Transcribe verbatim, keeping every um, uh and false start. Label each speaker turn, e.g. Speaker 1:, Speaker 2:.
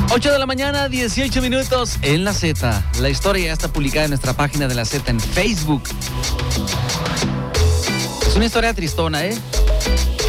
Speaker 1: ocho de la mañana, dieciocho minutos en La Z. La historia ya está publicada en nuestra página de La Z en Facebook. Es una historia tristona, ¿eh?